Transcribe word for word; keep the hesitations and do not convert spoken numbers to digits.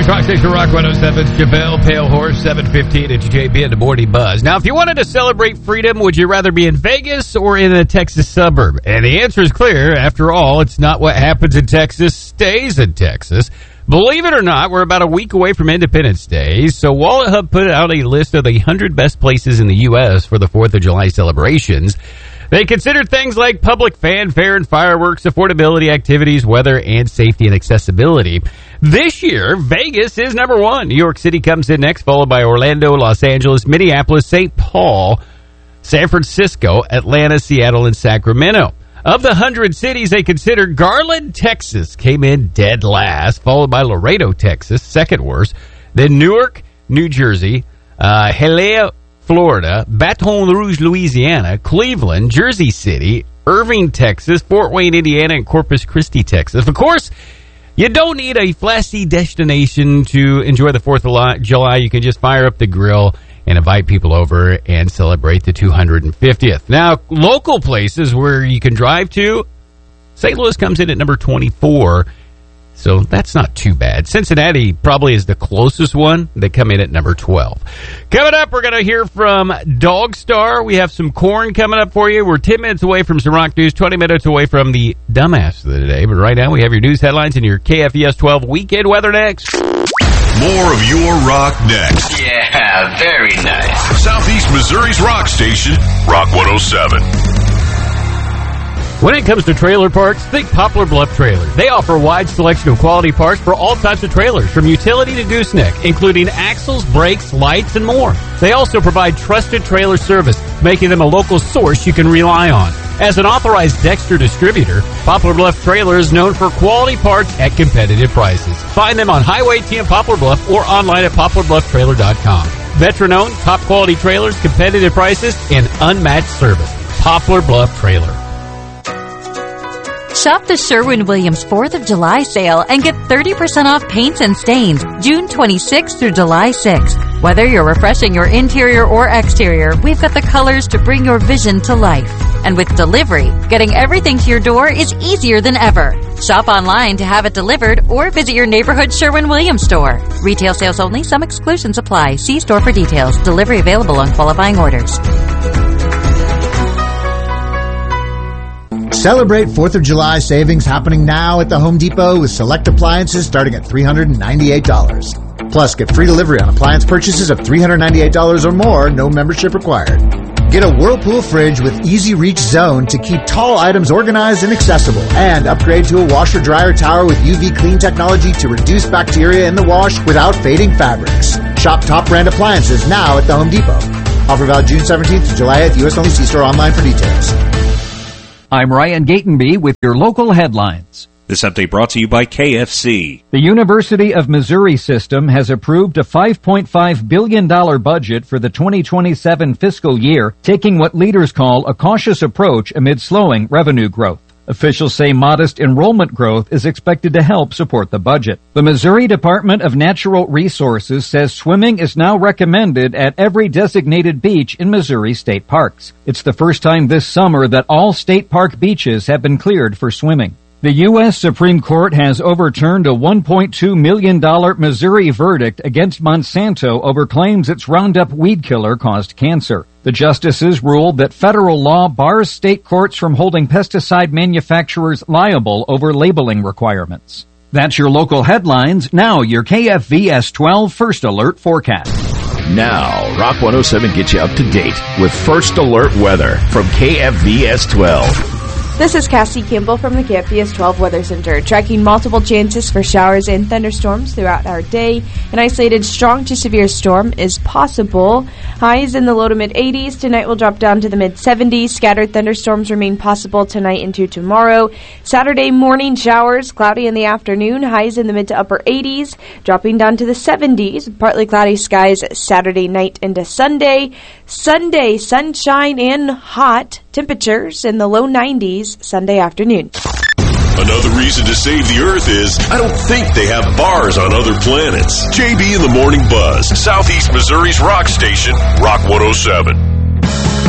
Southeast Rock Station Rock one oh seven, JaVale, Pale Horse, seven fifteen at J B and the Morning Buzz. Now, if you wanted to celebrate freedom, would you rather be in Vegas or in a Texas suburb? And the answer is clear. After all, it's not what happens in Texas stays in Texas. Believe it or not, we're about a week away from Independence Day, so Wallet Hub put out a list of the one hundred best places in the U S for the fourth of July celebrations. They considered things like public fanfare and fireworks, affordability, activities, weather, and safety and accessibility. This year, Vegas is number one. New York City comes in next, followed by Orlando, Los Angeles, Minneapolis, Saint Paul, San Francisco, Atlanta, Seattle, and Sacramento. Of the one hundred cities they considered, Garland, Texas came in dead last, followed by Laredo, Texas, second worst. Then Newark, New Jersey, uh, Hialeah, Florida, Baton Rouge, Louisiana, Cleveland, Jersey City, Irving, Texas, Fort Wayne, Indiana, and Corpus Christi, Texas. Of course, you don't need a flashy destination to enjoy the fourth of July. You can just fire up the grill and invite people over and celebrate the two hundred fiftieth. Now, local places where you can drive to, Saint Louis comes in at number twenty-four. So that's not too bad. Cincinnati probably is the closest one. They come in at number twelve. Coming up, we're going to hear from Dog Star. We have some corn coming up for you. We're ten minutes away from some rock news, twenty minutes away from the dumbass of the day. But right now, we have your news headlines and your K F E S twelve weekend weather next. More of your rock next. Yeah, very nice. Southeast Missouri's rock station, Rock one oh seven. When it comes to trailer parts, think Poplar Bluff Trailers. They offer a wide selection of quality parts for all types of trailers, from utility to gooseneck, including axles, brakes, lights, and more. They also provide trusted trailer service, making them a local source you can rely on. As an authorized Dexter distributor, Poplar Bluff Trailer is known for quality parts at competitive prices. Find them on Highway ten Poplar Bluff or online at poplar bluff trailer dot com. Veteran-owned, top-quality trailers, competitive prices, and unmatched service. Poplar Bluff Trailer. Shop the Sherwin-Williams fourth of July sale and get thirty percent off paints and stains June twenty-sixth through July sixth. Whether you're refreshing your interior or exterior, we've got the colors to bring your vision to life. And with delivery, getting everything to your door is easier than ever. Shop online to have it delivered or visit your neighborhood Sherwin-Williams store. Retail sales only. Some exclusions apply. See store for details. Delivery available on qualifying orders. Celebrate fourth of July savings happening now at the Home Depot with select appliances starting at three hundred ninety-eight dollars. Plus, get free delivery on appliance purchases of three hundred ninety-eight dollars or more, no membership required. Get a Whirlpool fridge with Easy Reach Zone to keep tall items organized and accessible. And upgrade to a washer-dryer tower with U V clean technology to reduce bacteria in the wash without fading fabrics. Shop top brand appliances now at the Home Depot. Offer valid June seventeenth to July eighth. U S only. See store online for details. I'm Ryan Gatenby with your local headlines. This update brought to you by K F C. The University of Missouri system has approved a five point five billion dollars budget for the twenty twenty-seven fiscal year, taking what leaders call a cautious approach amid slowing revenue growth. Officials say modest enrollment growth is expected to help support the budget. The Missouri Department of Natural Resources says swimming is now recommended at every designated beach in Missouri state parks. It's the first time this summer that all state park beaches have been cleared for swimming. The U S Supreme Court has overturned a one point two million dollars Missouri verdict against Monsanto over claims its Roundup weed killer caused cancer. The justices ruled that federal law bars state courts from holding pesticide manufacturers liable over labeling requirements. That's your local headlines. Now your K F V S twelve First Alert forecast. Now, Rock one oh seven gets you up to date with First Alert weather from K F V S twelve. This is Cassie Kimball from the K F V S twelve Weather Center, tracking multiple chances for showers and thunderstorms throughout our day. An isolated strong to severe storm is possible. Highs in the low to mid-eighties. Tonight will drop down to the mid-seventies. Scattered thunderstorms remain possible tonight into tomorrow. Saturday morning showers, cloudy in the afternoon. Highs in the mid to upper eighties, dropping down to the seventies. Partly cloudy skies Saturday night into Sunday. Sunday, sunshine and hot. Temperatures in the low nineties Sunday afternoon. Another reason to save the Earth is, I don't think they have bars on other planets. J B in the Morning Buzz, Southeast Missouri's rock station, Rock one oh seven.